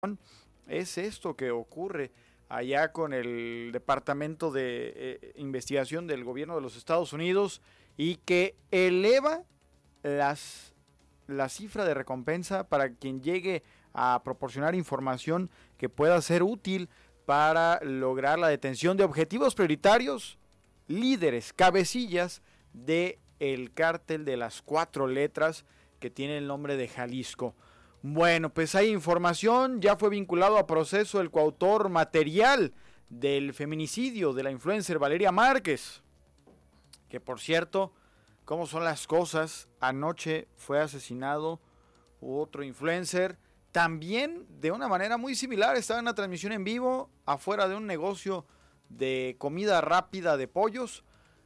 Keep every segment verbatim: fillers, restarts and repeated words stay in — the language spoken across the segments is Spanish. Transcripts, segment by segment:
es esto que ocurre allá con el Departamento de eh, Investigación del Gobierno de los Estados Unidos y que eleva las, la cifra de recompensa para quien llegue a proporcionar información que pueda ser útil para lograr la detención de objetivos prioritarios, líderes, cabecillas de el cártel de las cuatro letras que tiene el nombre de Jalisco. Bueno, pues hay información, ya fue vinculado a proceso el coautor material del feminicidio de la influencer Valeria Márquez, que por cierto, ¿cómo son las cosas? Anoche fue asesinado otro influencer, también de una manera muy similar, estaba en una transmisión en vivo afuera de un negocio de comida rápida de pollos,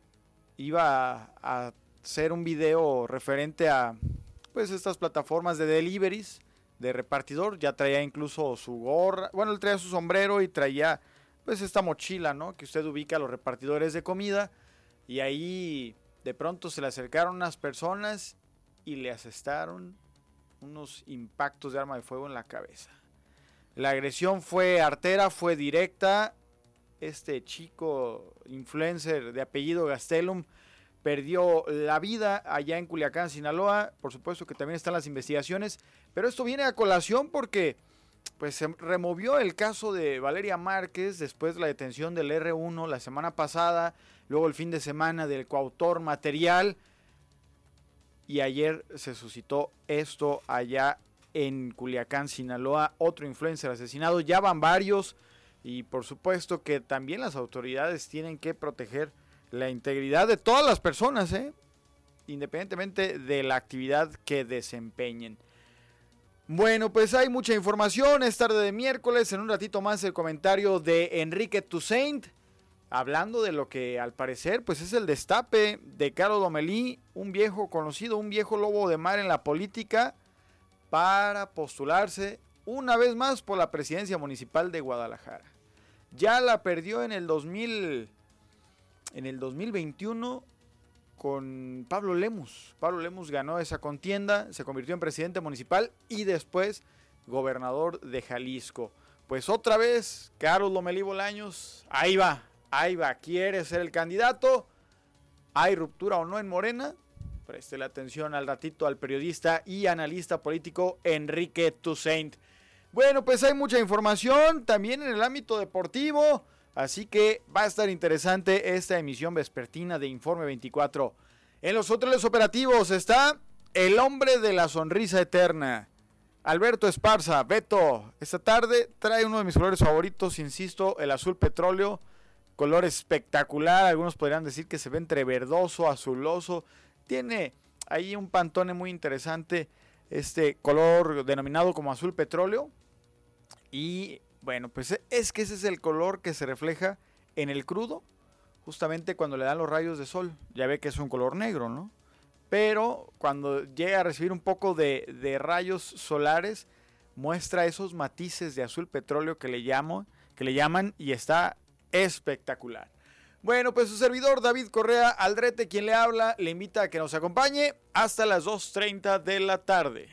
iba a, a hacer un video referente a pues estas plataformas de deliveries, de repartidor, ya traía incluso su gorra, bueno, él traía su sombrero y traía pues esta mochila, ¿no? Que usted ubica a los repartidores de comida, y ahí de pronto se le acercaron unas personas y le asestaron unos impactos de arma de fuego en la cabeza. La agresión fue artera, fue directa. Este chico influencer de apellido Gastelum perdió la vida allá en Culiacán, Sinaloa. Por supuesto que también están las investigaciones, pero esto viene a colación porque pues se removió el caso de Valeria Márquez después de la detención del erre uno la semana pasada, luego el fin de semana del coautor material, y ayer se suscitó esto allá en Culiacán, Sinaloa, otro influencer asesinado. Ya van varios, y por supuesto que también las autoridades tienen que proteger la integridad de todas las personas, ¿eh? Independientemente de la actividad que desempeñen. Bueno, pues hay mucha información, es tarde de miércoles, en un ratito más el comentario de Enrique Toussaint, hablando de lo que al parecer pues es el destape de Carlos Lomelí, un viejo conocido, un viejo lobo de mar en la política, para postularse una vez más por la presidencia municipal de Guadalajara. Ya la perdió en el dos mil, en el dos mil veintiuno con Pablo Lemus. Pablo Lemus ganó esa contienda, se convirtió en presidente municipal y después gobernador de Jalisco. Pues otra vez, Carlos Lomelí Bolaños, ahí va, ahí va, quiere ser el candidato. ¿Hay ruptura o no en Morena? Préstele atención al ratito al periodista y analista político Enrique Toussaint. Bueno, pues hay mucha información también en el ámbito deportivo, así que va a estar interesante esta emisión vespertina de Informe veinticuatro. En los hoteles operativos está el hombre de la sonrisa eterna, Alberto Esparza. Beto, esta tarde trae uno de mis colores favoritos, insisto, el azul petróleo, color espectacular. Algunos podrían decir que se ve entre verdoso, azuloso. Tiene ahí un pantone muy interesante, este color denominado como azul petróleo. Y bueno, pues es que ese es el color que se refleja en el crudo, justamente cuando le dan los rayos de sol. Ya ve que es un color negro, ¿no? Pero cuando llega a recibir un poco de, de rayos solares, muestra esos matices de azul petróleo que le, llamo, que le llaman, y está espectacular. Bueno, pues su servidor David Correa Aldrete, quien le habla, le invita a que nos acompañe hasta las dos treinta de la tarde.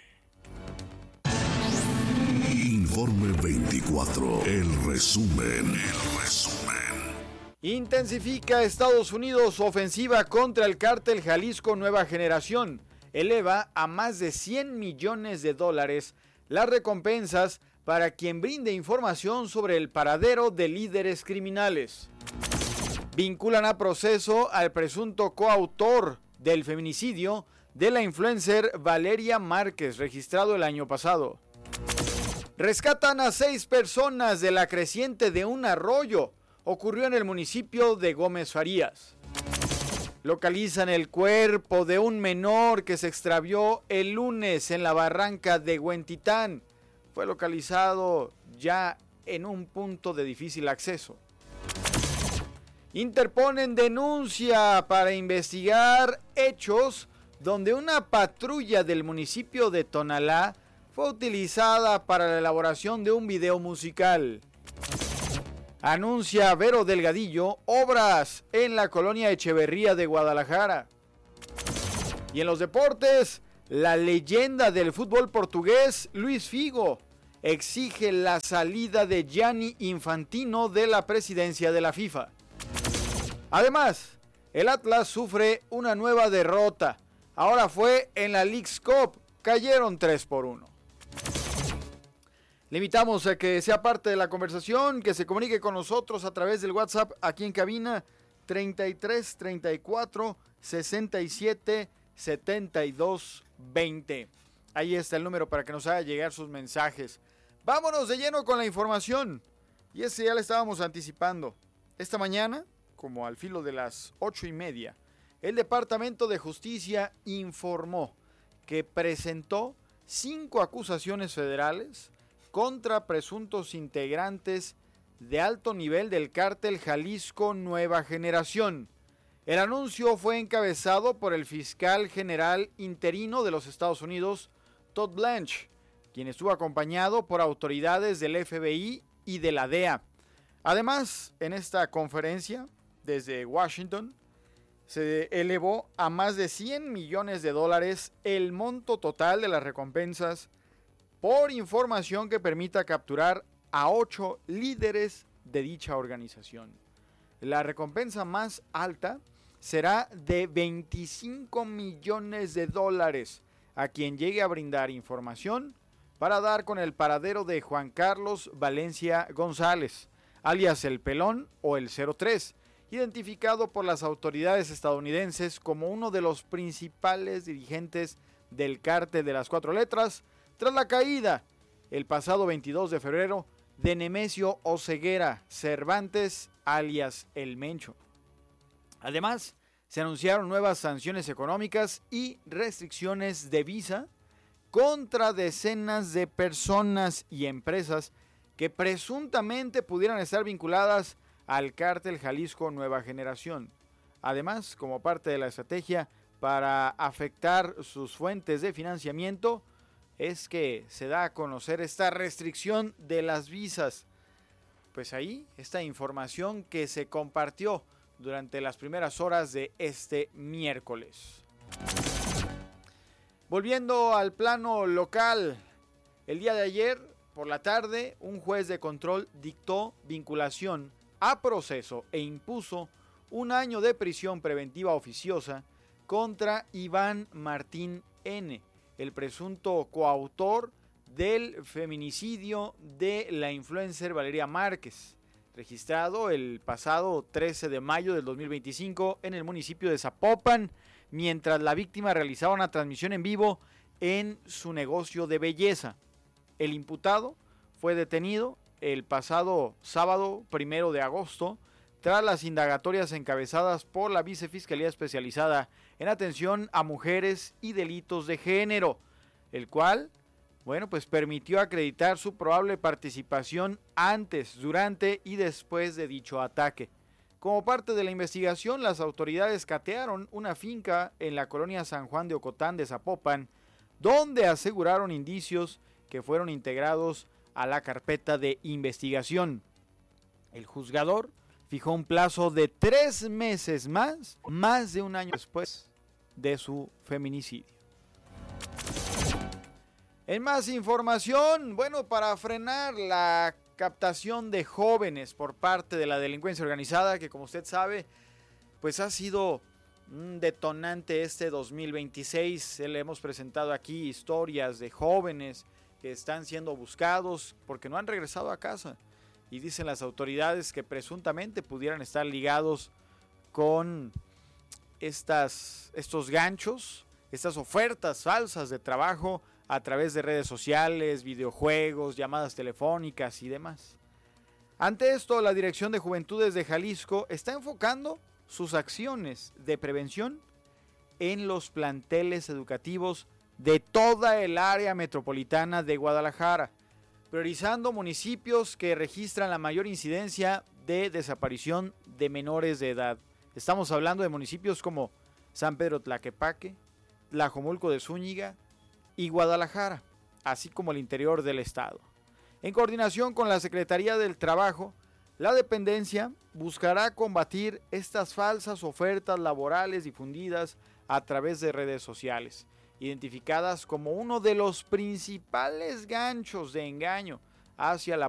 Informe veinticuatro, el resumen, el resumen. Intensifica Estados Unidos su ofensiva contra el cártel Jalisco Nueva Generación. Eleva a más de cien millones de dólares las recompensas para quien brinde información sobre el paradero de líderes criminales. Vinculan a proceso al presunto coautor del feminicidio de la influencer Valeria Márquez, registrado el año pasado. Rescatan a seis personas de la creciente de un arroyo. Ocurrió en el municipio de Gómez Farías. Localizan el cuerpo de un menor que se extravió el lunes en la barranca de Huentitán. Fue localizado ya en un punto de difícil acceso. Interponen denuncia para investigar hechos donde una patrulla del municipio de Tonalá fue utilizada para la elaboración de un video musical. Anuncia Vero Delgadillo obras en la colonia Echeverría de Guadalajara. Y en los deportes, la leyenda del fútbol portugués, Luis Figo, exige la salida de Gianni Infantino de la presidencia de la FIFA. Además, el Atlas sufre una nueva derrota. Ahora fue en la Leagues Cup. Cayeron tres por uno. Le invitamos a que sea parte de la conversación, que se comunique con nosotros a través del WhatsApp aquí en cabina treinta y tres, treinta y cuatro, sesenta y siete, setenta y dos, veinte. Ahí está el número para que nos haga llegar sus mensajes. Vámonos de lleno con la información. Y ese ya le estábamos anticipando. Esta mañana, como al filo de las ocho y media, el Departamento de Justicia informó que presentó cinco acusaciones federales contra presuntos integrantes de alto nivel del cártel Jalisco Nueva Generación. El anuncio fue encabezado por el fiscal general interino de los Estados Unidos, Todd Blanche, quien estuvo acompañado por autoridades del F B I y de la D E A. Además, en esta conferencia, desde Washington, se elevó a más de cien millones de dólares el monto total de las recompensas por información que permita capturar a ocho líderes de dicha organización. La recompensa más alta será de veinticinco millones de dólares a quien llegue a brindar información para dar con el paradero de Juan Carlos Valencia González, alias El Pelón o el cero tres, identificado por las autoridades estadounidenses como uno de los principales dirigentes del cártel de las cuatro letras, tras la caída, el pasado veintidós de febrero, de Nemesio Oseguera Cervantes, alias El Mencho. Además, se anunciaron nuevas sanciones económicas y restricciones de visa contra decenas de personas y empresas que presuntamente pudieran estar vinculadas al cártel Jalisco Nueva Generación. Además, como parte de la estrategia para afectar sus fuentes de financiamiento, es que se da a conocer esta restricción de las visas. Pues ahí, esta información que se compartió durante las primeras horas de este miércoles. Volviendo al plano local, el día de ayer, por la tarde, un juez de control dictó vinculación a proceso e impuso un año de prisión preventiva oficiosa contra Iván Martín N., el presunto coautor del feminicidio de la influencer Valeria Márquez, registrado el pasado trece de mayo del dos mil veinticinco en el municipio de Zapopan, mientras la víctima realizaba una transmisión en vivo en su negocio de belleza. El imputado fue detenido el pasado sábado primero de agosto tras las indagatorias encabezadas por la Vicefiscalía Especializada en Atención a Mujeres y Delitos de Género, el cual, bueno, pues permitió acreditar su probable participación antes, durante y después de dicho ataque. Como parte de la investigación, las autoridades catearon una finca en la colonia San Juan de Ocotán de Zapopan, donde aseguraron indicios que fueron integrados a la carpeta de investigación. El juzgador fijó un plazo de tres meses más, más de un año después de su feminicidio. En más información, bueno, para frenar la captación de jóvenes por parte de la delincuencia organizada, que como usted sabe, pues ha sido un detonante este dos mil veintiséis. Le hemos presentado aquí historias de jóvenes que están siendo buscados porque no han regresado a casa. Y dicen las autoridades que presuntamente pudieran estar ligados con estas, estos ganchos, estas ofertas falsas de trabajo a través de redes sociales, videojuegos, llamadas telefónicas y demás. Ante esto, la Dirección de Juventudes de Jalisco está enfocando sus acciones de prevención en los planteles educativos de toda el área metropolitana de Guadalajara, priorizando municipios que registran la mayor incidencia de desaparición de menores de edad. Estamos hablando de municipios como San Pedro Tlaquepaque, Tlajomulco de Zúñiga y Guadalajara, así como el interior del estado. En coordinación con la Secretaría del Trabajo, la dependencia buscará combatir estas falsas ofertas laborales difundidas a través de redes sociales identificadas como uno de los principales ganchos de engaño hacia la